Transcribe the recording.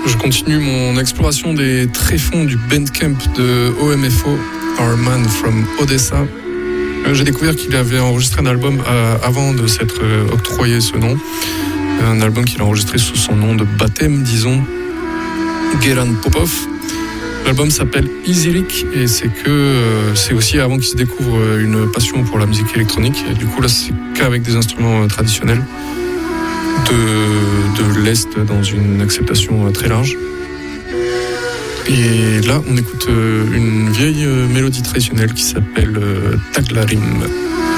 Je continue mon exploration des tréfonds du Bandcamp de OMFO, Our Man from Odessa. J'ai découvert qu'il avait enregistré un album avant de s'être octroyé ce nom. Un album qu'il a enregistré sous son nom de baptême, disons, Geran Popov. L'album s'appelle Easylick et c'est aussi avant qu'il se découvre une passion pour la musique électronique. Et du coup là c'est qu'avec des instruments traditionnels de l'Est dans une acceptation très large. Et là on écoute une vieille mélodie traditionnelle qui s'appelle Taglarim.